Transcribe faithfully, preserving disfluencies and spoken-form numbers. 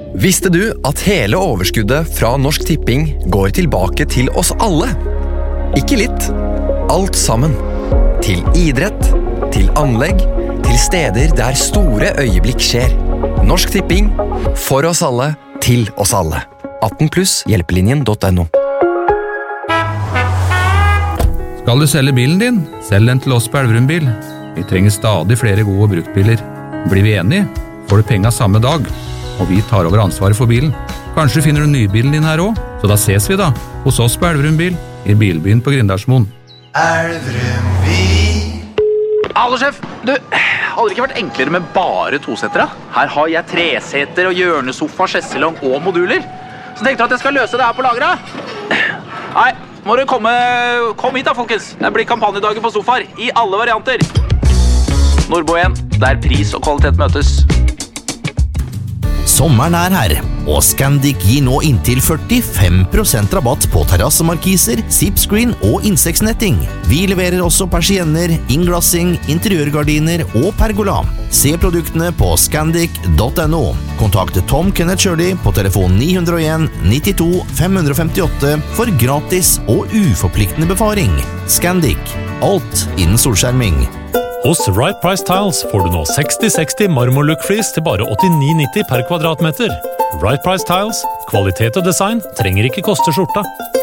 Visste du at hele overskuddet fra Norsk Tipping går tilbake til oss alle? Ikke litt, alt sammen. Til idrett, til anlegg, til steder der store øyeblikk skjer. Norsk Tipping, for oss alle, til oss alle. atten pluss hjelpelinjen punktum no. Skal du selge bilen din? Selg den til oss på Elverum Bil. Vi trenger stadig flere gode bruktbiler. Blir vi enige, får du penga samme dag, og vi tar over ansvaret for bilen. Kanskje finner du nybilen din her også, så da ses vi da, hos oss på Elverum Bil, i Bilbyen på Grindalsmoen. Elverum Bil. Hallo, sjef! Du, hadde det ikke vært enklere med bare tosetere? Her har jeg treseter og hjørnesofa, skjesselong og moduler. Så tenkte du at jeg skal løse det her på lageret? Nei, må du komme, kom hit da, folkens. Det blir kampanjedagen på sofaer, i alle varianter. Nordbo igjen, der pris og kvalitet møtes. Sommeren er her, og Scandic gir nå inntil førtifem prosent rabatt på terrassemarkiser, zipscreen og insektsnetting. Vi leverer også persienner, innglassing, interiørgardiner og pergola. Se produktene på scandic punktum no. Kontakt Tom Kenneth Shirley på telefon ni null en nittito fem femtiåtte for gratis og uforpliktende befaring. Scandic, alt innen solskjerming. Hos Right Price Tiles får du nå seksti seksti marmorlook-flis til bare åttini nitti per kvadratmeter. Right Price Tiles, kvalitet og design trenger ikke koste skjorta.